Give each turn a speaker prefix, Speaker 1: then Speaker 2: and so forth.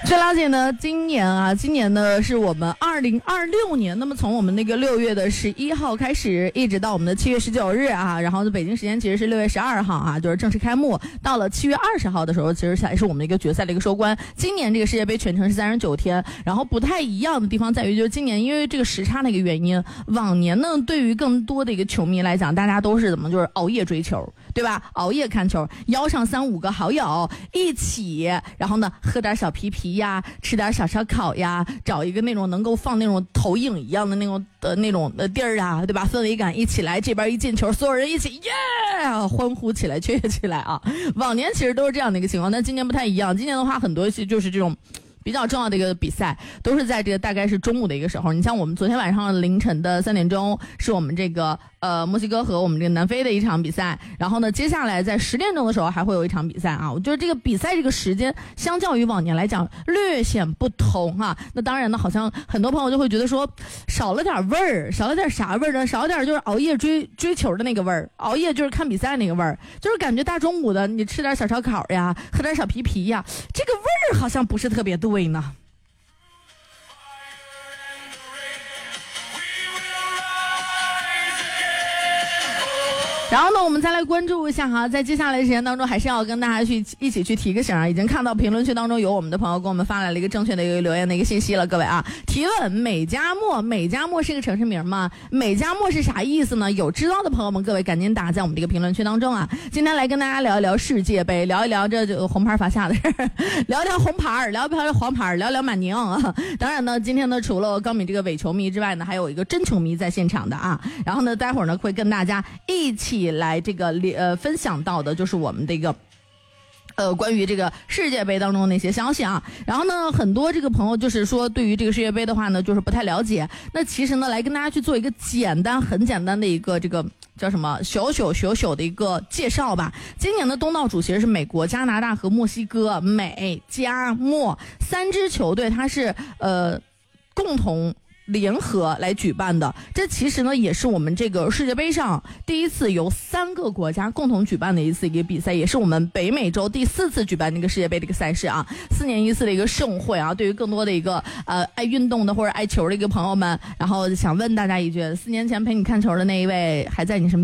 Speaker 1: 据了解呢，今年呢是我们2026年，那么从我们那个6月11号开始，一直到我们的7月19日啊，然后北京时间其实是6月12号啊，就是正式开幕。到了7月20号的时候，其实才是我们的一个决赛的一个收官。今年这个世界杯全程是39天，然后不太一样的地方在于，就是今年因为这个时差的一个原因，往年呢对于更多的一个球迷来讲，大家都是怎么就是熬夜追球，对吧？熬夜看球，邀上3-5个好友一起，然后呢喝点小啤啤呀，吃点小烧烤呀，找一个那种能够放那种投影一样的那种地儿啊，对吧？氛围感一起来，这边一进球，所有人一起耶欢呼起来，雀跃起来啊！往年其实都是这样的一个情况，但今年不太一样。今年的话，很多就是这种比较重要的一个比赛都是在这个大概是中午的一个时候。你像我们昨天晚上凌晨的3点钟是我们这个墨西哥和我们这个南非的一场比赛，然后呢接下来在10点钟的时候还会有一场比赛啊。我觉得这个比赛这个时间相较于往年来讲略显不同啊。那当然呢，好像很多朋友就会觉得说少了点味儿，少了点啥味儿呢？少了点就是熬夜追球的那个味儿，熬夜就是看比赛那个味儿，就是感觉大中午的你吃点小烧烤呀，喝点小啤啤呀，这个味儿好像不是特别对呢。然后呢，我们再来关注一下哈，在接下来的时间当中，还是要跟大家一起去提个醒啊。已经看到评论区当中有我们的朋友给我们发来了一个正确的一个留言的一个信息了，各位啊，提问美加墨是个城市名吗？美加墨是啥意思呢？有知道的朋友们，各位赶紧打在我们这个评论区当中啊。今天来跟大家聊一聊世界杯，聊一聊这红牌罚下的事儿，聊一聊红牌，聊一聊黄牌，聊一聊满宁啊。当然呢，今天呢，除了高敏这个伪球迷之外呢，还有一个真球迷在现场的啊。然后呢，待会儿呢会跟大家一起来这个分享到的就是我们这个关于这个世界杯当中的那些消息啊。然后呢，很多这个朋友就是说对于这个世界杯的话呢就是不太了解。那其实呢，来跟大家去做一个很简单的一个这个叫什么小的一个介绍吧。今年的东道主其实是美国、加拿大和墨西哥，美加墨3支球队，它是共同联合来举办的。这其实呢也是我们这个世界杯上第一次由3个国家共同举办的一个比赛，也是我们北美洲第4次举办这个世界杯的一个赛事啊，4年1次的一个盛会啊。对于更多的一个爱运动的或者爱球的一个朋友们，然后想问大家一句，4年前陪你看球的那一位还在你身边